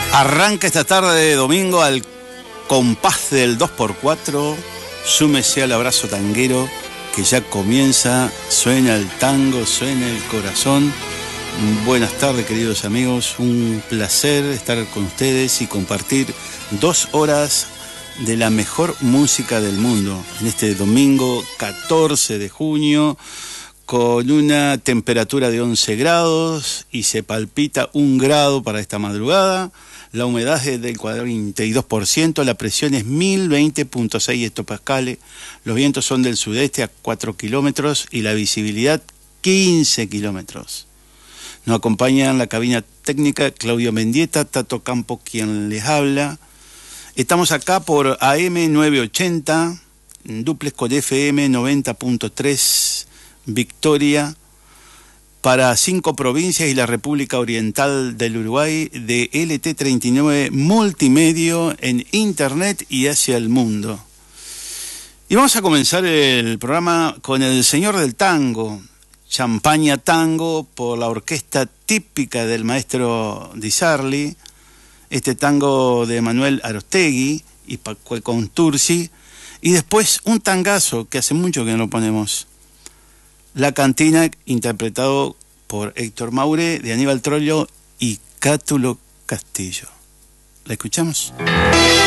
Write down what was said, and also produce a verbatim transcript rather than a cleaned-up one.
Arranca esta tarde de domingo al compás del dos por cuatro. Súmese al abrazo tanguero que ya comienza. Suena el tango, suena el corazón. Buenas tardes, queridos amigos. Un placer estar con ustedes y compartir dos horas de la mejor música del mundo en este domingo catorce de junio, con una temperatura de once grados y se palpita un grado para esta madrugada. La humedad es del cuarenta y dos por ciento, la presión es mil veinte punto seis hectopascales, los vientos son del sudeste a cuatro kilómetros y la visibilidad quince kilómetros. Nos acompaña en la cabina técnica Claudio Mendieta, Tato Campo quien les habla. Estamos acá por A M novecientos ochenta, duplex con F M noventa punto tres, Victoria, para cinco provincias y la República Oriental del Uruguay, de L T treinta y nueve Multimedio en Internet y hacia el mundo. Y vamos a comenzar el programa con el señor del tango, Champaña Tango, por la orquesta típica del maestro Di Sarli, este tango de Manuel Arostegui y Pascual Contursi, y después un tangazo que hace mucho que no lo ponemos, La Cantina, interpretado por Héctor Maure, de Aníbal Troilo y Cátulo Castillo. ¿La escuchamos?